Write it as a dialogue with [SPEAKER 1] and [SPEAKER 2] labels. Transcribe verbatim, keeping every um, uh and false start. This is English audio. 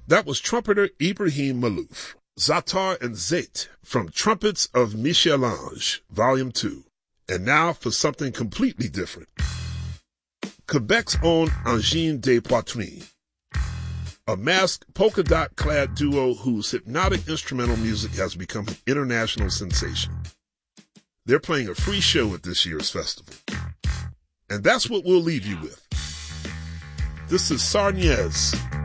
[SPEAKER 1] That was trumpeter Ibrahim Malouf, Zatar and Zait from Trumpets of Michel-Ange, Volume two. And now for something completely different. Quebec's own Angine des Poitrines, a masked polka-dot-clad duo whose hypnotic instrumental music has become an international sensation. They're playing a free show at this year's festival. And that's what we'll leave you with. This is Sarniez